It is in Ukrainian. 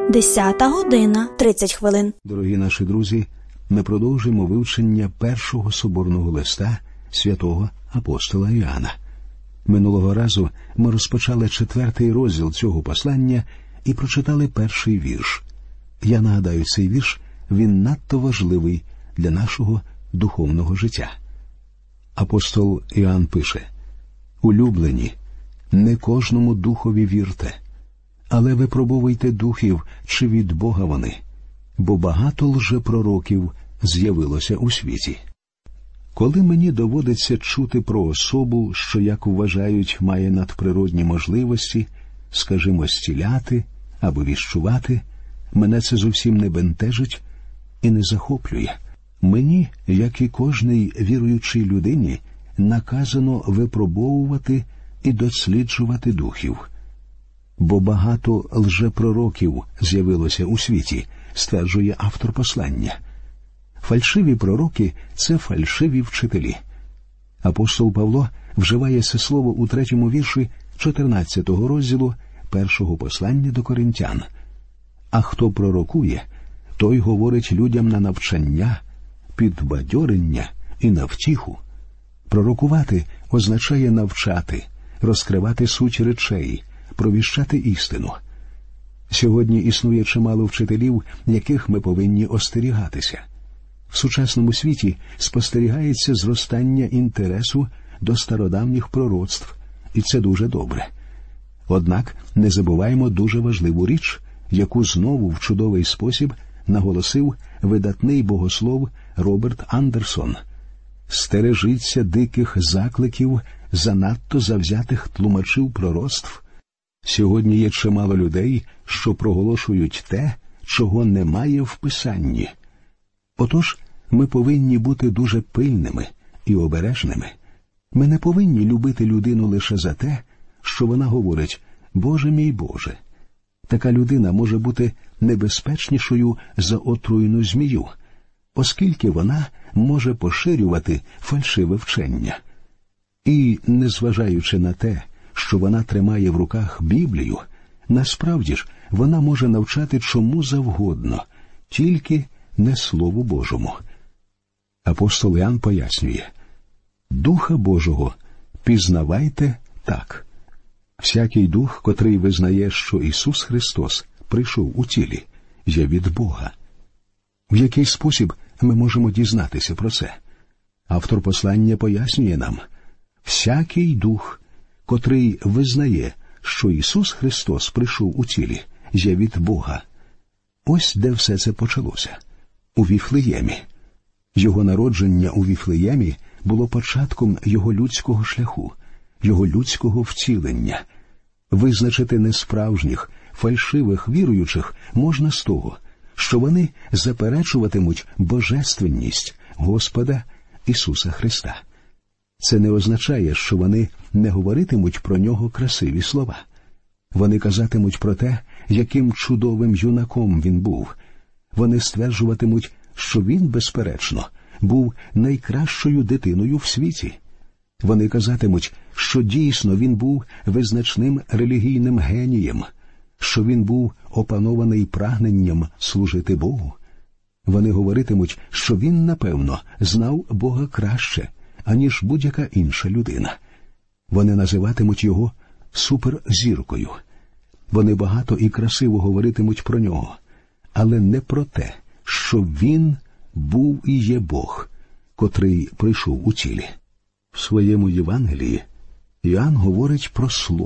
10:30. Дорогі наші друзі, ми продовжуємо вивчення першого соборного листа святого апостола Іоанна. Минулого разу ми розпочали 4-й розділ цього послання і прочитали перший вірш. Я нагадаю, цей вірш, він надто важливий для нашого духовного життя. Апостол Іоанн пише: «Улюблені, не кожному духові вірте, але випробовуйте духів, чи від Бога вони, бо багато лжепророків з'явилося у світі». Коли мені доводиться чути про особу, що, як вважають, має надприродні можливості, скажімо, зціляти або віщувати, мене це зовсім не бентежить і не захоплює. Мені, як і кожній віруючій людині, наказано випробовувати і досліджувати духів. Бо багато лжепророків з'явилося у світі, стверджує автор послання. Фальшиві пророки – це фальшиві вчителі. Апостол Павло вживає це слово у 3-му вірші 14-го розділу першого послання до Коринтян. А хто пророкує, той говорить людям на навчання, підбадьорення і на втіху. Пророкувати означає навчати, розкривати суть речей, провіщати істину. Сьогодні існує чимало вчителів, яких ми повинні остерігатися. В сучасному світі спостерігається зростання інтересу до стародавніх пророцтв, і це дуже добре. Однак не забуваємо дуже важливу річ, яку знову в чудовий спосіб наголосив видатний богослов Роберт Андерсон. Стережіться диких закликів занадто завзятих тлумачів пророцтв. Сьогодні є чимало людей, що проголошують те, чого немає в Писанні. Отож, ми повинні бути дуже пильними і обережними. Ми не повинні любити людину лише за те, що вона говорить «Боже мій Боже». Така людина може бути небезпечнішою за отруйну змію, оскільки вона може поширювати фальшиве вчення. І, незважаючи на те, що вона тримає в руках Біблію, насправді ж вона може навчати чому завгодно, тільки не Слову Божому. Апостол Іоанн пояснює: «Духа Божого пізнавайте так. Всякий дух, котрий визнає, що Ісус Христос прийшов у тілі, є від Бога». В який спосіб ми можемо дізнатися про це? Автор послання пояснює нам: «Всякий дух, котрий визнає, що Ісус Христос прийшов у тілі, є від Бога». Ось де все це почалося. У Віфлеємі. Його народження у Віфлеємі було початком його людського шляху, його людського втілення. Визначити несправжніх, фальшивих віруючих можна з того, що вони заперечуватимуть божественність Господа Ісуса Христа. Це не означає, що вони не говоритимуть про Нього красиві слова. Вони казатимуть про те, яким чудовим юнаком Він був. Вони стверджуватимуть, що Він, безперечно, був найкращою дитиною в світі. Вони казатимуть, що дійсно Він був визначним релігійним генієм, що Він був опанований прагненням служити Богу. Вони говоритимуть, що Він, напевно, знав Бога краще, аніж будь-яка інша людина. Вони називатимуть Його суперзіркою. Вони багато і красиво говоритимуть про Нього, але не про те, що Він був і є Бог, котрий прийшов у тілі. В своєму Євангелії Іоанн говорить про Слово.